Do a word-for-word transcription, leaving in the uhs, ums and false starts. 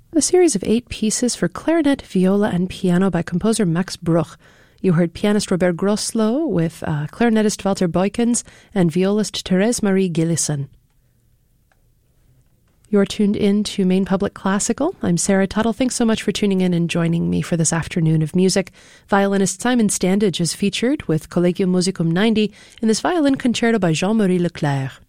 A series of eight pieces for clarinet, viola, and piano by composer Max Bruch. You heard pianist Robert Groslow with uh, clarinetist Walter Beukens and violist Therese Marie Gillissen. You're tuned in to Maine Public Classical. I'm Sarah Tuttle. Thanks so much for tuning in and joining me for this afternoon of music. Violinist Simon Standage is featured with Collegium Musicum ninety in this violin concerto by Jean-Marie Leclerc.